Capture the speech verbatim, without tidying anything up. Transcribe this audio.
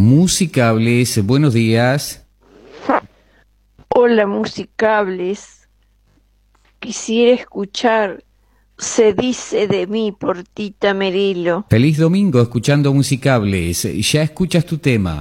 Musicables, buenos días. Hola, Musicables. Quisiera escuchar Se dice de mí por Tita Merilo. Feliz domingo escuchando Musicables. Ya escuchas tu tema.